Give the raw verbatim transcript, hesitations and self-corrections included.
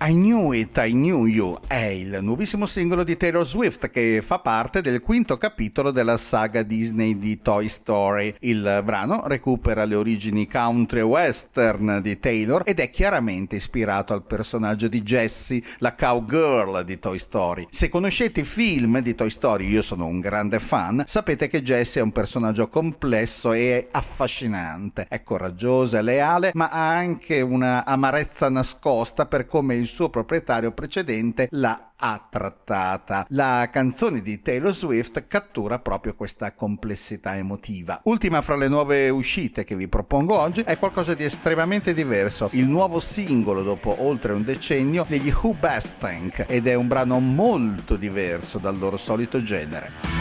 I Knew It, I Knew You è il nuovissimo singolo di Taylor Swift che fa parte del quinto capitolo della saga Disney di Toy Story. Il brano recupera le origini country western di Taylor ed è chiaramente ispirato al personaggio di Jessie, la cowgirl di Toy Story. Se conoscete i film di Toy Story, io sono un grande fan, sapete che Jessie è un personaggio complesso e affascinante. È coraggiosa e leale, ma ha anche una amarezza nascosta per come il suo proprietario precedente l'ha ha trattata. La canzone di Taylor Swift cattura proprio questa complessità emotiva. Ultima fra le nuove uscite che vi propongo oggi è qualcosa di estremamente diverso, il nuovo singolo dopo oltre un decennio degli Who Best Think, ed è un brano molto diverso dal loro solito genere.